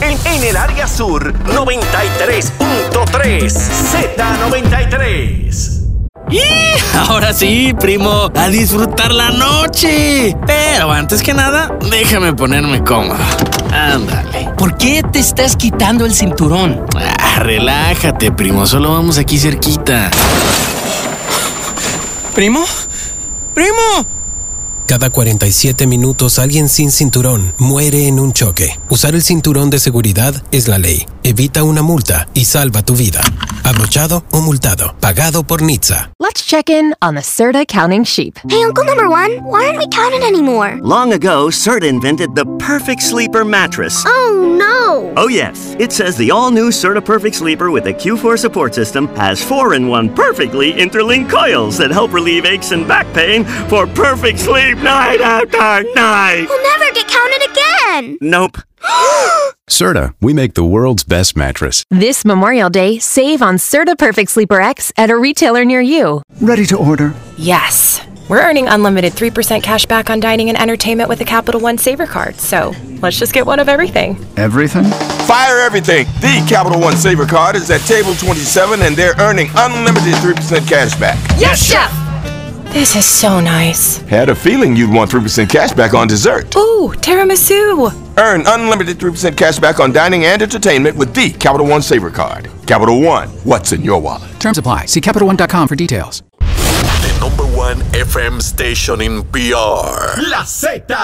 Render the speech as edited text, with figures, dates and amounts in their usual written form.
En el área sur, 93.3 Z93. Y ahora sí, primo, a disfrutar la noche. Pero antes que nada, déjame ponerme cómodo. Ándale. ¿Por qué te estás quitando el cinturón? Relájate, primo, solo vamos aquí cerquita. ¿Primo? ¡Primo! Cada 47 minutos alguien sin cinturón muere en un choque. Usar el cinturón de seguridad es la ley. Evita una multa y salva tu vida. Abrochado o multado. Pagado por NHTSA. Let's check in on the Serta counting sheep. Hey, Uncle Number One, why aren't we counting anymore? Long ago, Serta invented the Perfect Sleeper mattress. Oh, no! Oh, yes. It says the all-new Serta Perfect Sleeper with a Q4 support system has 4-in-1 perfectly interlinked coils that help relieve aches and back pain for perfect sleep night after night. We'll never get counted again! Nope. Serta, we make the world's best mattress. This Memorial Day, save on Serta Perfect Sleeper X at a retailer near you. Ready to order? Yes. We're earning unlimited 3% cash back on dining and entertainment with the Capital One Saver Card, so let's just get one of everything. Everything? Fire everything! The Capital One Saver Card is at table 27 and they're earning unlimited 3% cash back. Yes, Chef! This is so nice. Had a feeling you'd want 3% cash back on dessert. Ooh, tiramisu! Earn unlimited 3% cash back on dining and entertainment with the Capital One Saver Card. Capital One, what's in your wallet? Terms apply. See CapitalOne.com for details. The #1 FM station in PR. La Z.